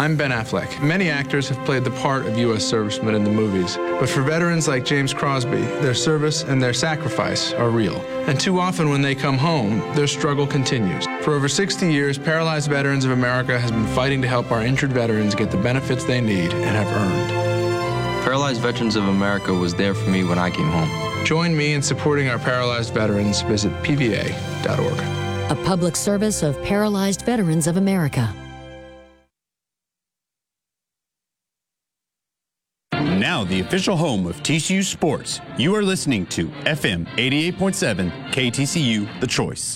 I'm Ben Affleck. Many actors have played the part of U.S. servicemen in the movies, but for veterans like James Crosby, their service and their sacrifice are real. And too often when they come home, their struggle continues. For over 60 years, Paralyzed Veterans of America has been fighting to help our injured veterans get the benefits they need and have earned. Paralyzed Veterans of America was there for me when I came home. Join me in supporting our paralyzed veterans. Visit pva.org. A public service of Paralyzed Veterans of America. Now the official home of TCU Sports. You are listening to FM 88.7 KTCU The Choice.